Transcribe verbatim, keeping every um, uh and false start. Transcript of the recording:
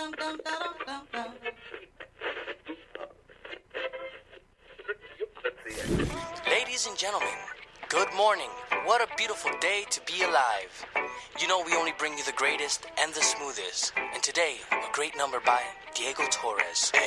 Ladies and gentlemen, good morning. What a beautiful day to be alive. You know we only bring you the greatest and the smoothest. And today, a great number by Diego Torres.